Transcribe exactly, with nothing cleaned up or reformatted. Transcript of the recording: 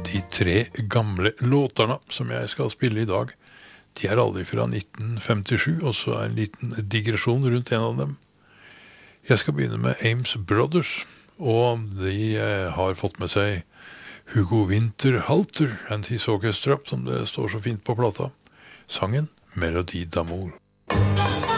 De tre gamle låtarna som jeg skal spille i dag, de er alle fra nitten femtisju, og så en liten digresjon rundt en av dem. Jeg skal begynne med Ames Brothers, og de eh, har fått med seg Hugo Winterhalter and His Orchestra, som det står så fint på plata. Sangen Melodi d'Amour.